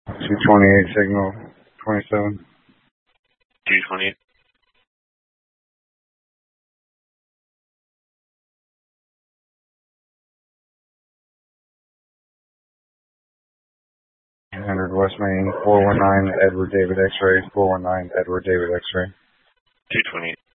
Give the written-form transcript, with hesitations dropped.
228 signal 27. 228. West Main, 419 Edward David X-ray, 419 Edward David X-ray. 228.